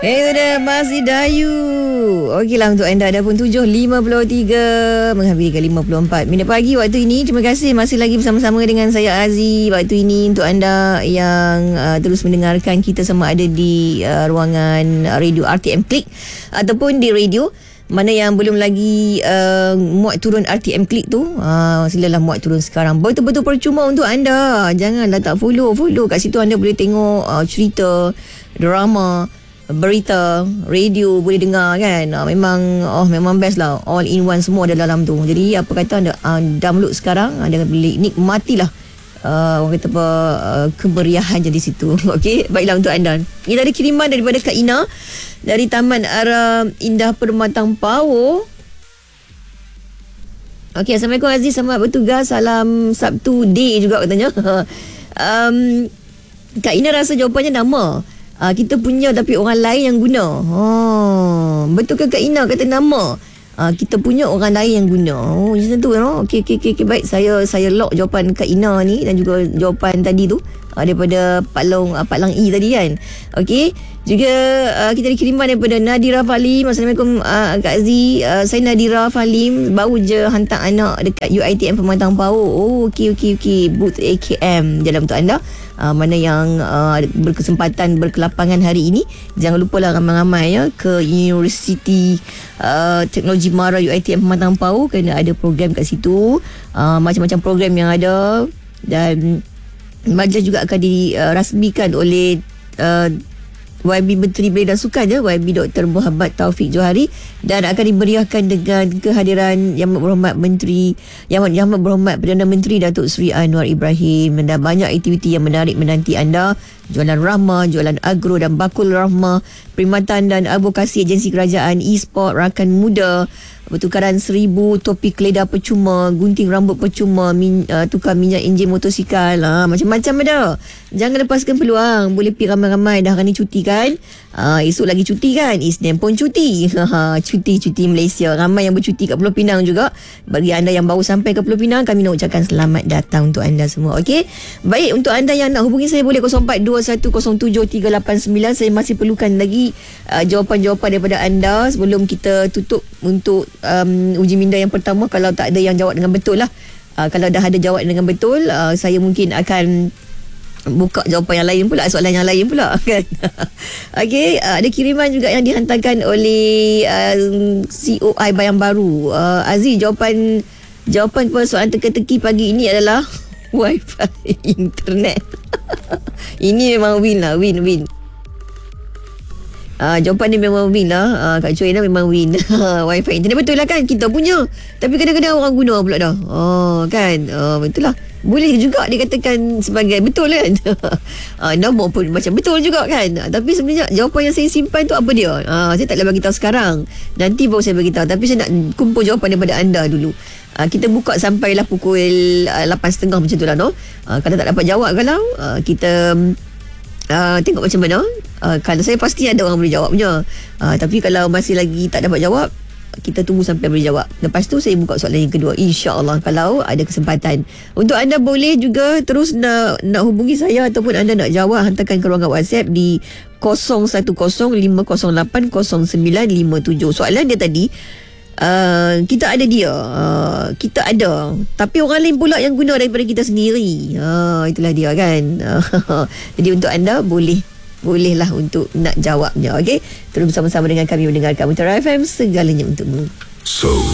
Itu dah Masih Dayu. Okeylah untuk anda. Ada pun 7.53 menghampiri 54 minit pagi waktu ini. Terima kasih masih lagi bersama-sama dengan saya Aziz waktu ini. Untuk anda yang terus mendengarkan kita sama ada di ruangan radio RTM Klik ataupun di radio. Mana yang belum lagi muat turun RTM Klik tu, silalah muat turun sekarang. Betul-betul percuma untuk anda. Janganlah tak follow kat situ. Anda boleh tengok cerita, drama, berita, radio boleh dengar kan. Memang best lah. All in one semua ada dalam tu. Jadi apa kata anda download sekarang, anda boleh nikmatilah orang kata apa, kemeriahan di situ. Okey, baiklah untuk anda. Kita ada kiriman daripada Kak Ina dari Taman Ara Indah Permatang Power. Okey, Assalamualaikum Aziz, selamat bertugas. Salam Sabtu day juga katanya. Kak Ina rasa jawapannya nama. Kita punya tapi orang lain yang guna. Betul ke Kak Ina kata nama? Kita punya orang lain yang guna. Macam tu no? Okey, baik. Saya lock jawapan Kak Ina ni dan juga jawapan tadi tu daripada Pak Lang E tadi kan. Okey. Juga kita ada kiriman daripada Nadira Falim. Assalamualaikum Kak Aziz. Saya Nadira Falim, baru je hantar anak dekat UiTM Permatang Power. Okey. Booth AKM dalam untuk anda. Mana yang berkesempatan berkelapangan hari ini, jangan lupalah ramai-ramai ya ke Universiti Teknologi Mara UiTM Permatang Power, kerana ada program kat situ. Macam-macam program yang ada, dan majlis juga akan dirasmikan oleh YB Menteri Belia dan Sukan YB Dr. Muhammad Taufik Johari, dan akan diberiahkan dengan kehadiran Yang Berhormat Perdana Menteri Datuk Seri Anwar Ibrahim, dan banyak aktiviti yang menarik menanti anda. Jualan rahmah, jualan agro dan bakul rahmah, perkhidmatan dan advokasi agensi kerajaan, e-sport, rakan muda, bertukaran 1000 topi keledar percuma, gunting rambut percuma, tukar minyak enjin motosikal, macam-macam ada. Jangan lepaskan peluang. Boleh pergi ramai-ramai. Dah hari ni cuti kan, esok lagi cuti kan, Isnin pun cuti. Cuti Malaysia. Ramai yang bercuti kat Pulau Pinang juga. Bagi anda yang baru sampai ke Pulau Pinang, kami nak ucapkan selamat datang untuk anda semua. Okey, baik. Untuk anda yang nak hubungi saya, boleh 0421073889. Saya masih perlukan lagi jawapan-jawapan daripada anda sebelum kita tutup untuk uji minda yang pertama. Kalau tak ada yang jawab dengan betul lah, kalau dah ada jawab dengan betul, saya mungkin akan buka jawapan yang lain pula, soalan yang lain pula kan. Okey, ada kiriman juga yang dihantarkan oleh COI Bayang Baru. Aziz, jawapan kepada soalan teka-teki pagi ini adalah Wi-Fi internet. Ini memang win. Jawapan ni memang win lah. Kak Choi memang win. Wi-Fi internet betul lah kan, kita punya, tapi kadang-kadang orang guna pula dah. Kan, betul lah. Boleh juga dikatakan sebagai betul kan. Nombor pun macam betul juga kan. Tapi sebenarnya jawapan yang saya simpan tu apa dia, saya tak boleh bagi tahu sekarang. Nanti baru saya bagi tahu. Tapi saya nak kumpul jawapan daripada anda dulu. Kita buka sampailah pukul 8.30 macam tu lah no. Kalau tak dapat jawab, kalau kita tengok macam mana. Kalau saya pasti ada orang boleh jawabnya. Tapi kalau masih lagi tak dapat jawab, kita tunggu sampai boleh jawab. Lepas tu saya buka soalan yang kedua, InsyaAllah kalau ada kesempatan. Untuk anda boleh juga terus nak hubungi saya, ataupun anda nak jawab, hantarkan ke ruangan WhatsApp di 0105080957. Soalan dia tadi, kita ada kita ada, tapi orang lain pula yang guna daripada kita sendiri. Itulah dia kan. Jadi untuk anda bolehlah untuk nak jawabnya. Okey, terus bersama-sama dengan kami mendengarkan Mutiara FM, segalanya untukmu. So